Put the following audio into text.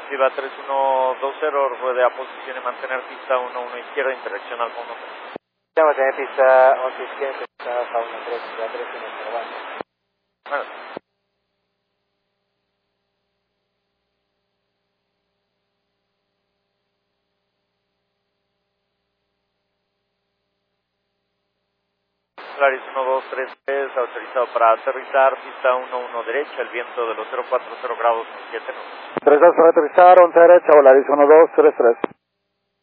Viva 3120, ruede a posición y mantener pista 11 izquierda, interacción al fondo. Vamos a tener pista 11 izquierda, pista a 13, Viva 3120. Bueno. Solaris 1233, autorizado para aterrizar, pista 11 derecha, el viento de los 040 grados 7 knots. 32 para aterrizar, 11 derecha, Volaris 1233.